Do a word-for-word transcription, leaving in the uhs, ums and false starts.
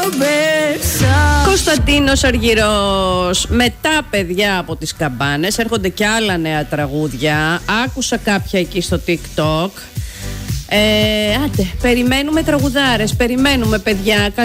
Κωνσταντίνος Αργυρός. Μετά, παιδιά, από τις καμπάνες έρχονται και άλλα νέα τραγούδια. Άκουσα κάποια εκεί στο TikTok. Ε, άντε, περιμένουμε τραγουδάρες, περιμένουμε, παιδιά.